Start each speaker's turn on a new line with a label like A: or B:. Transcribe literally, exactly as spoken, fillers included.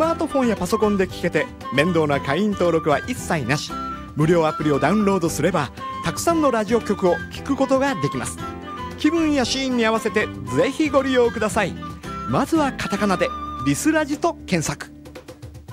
A: マートフォンやパソコンで聞けて、面倒な会員登録は一切なし。無料アプリをダウンロードすれば、たくさんのラジオ局を聞くことができます。気分やシーンに合わせてぜひご利用ください。まずはカタカナでリスラジと検索。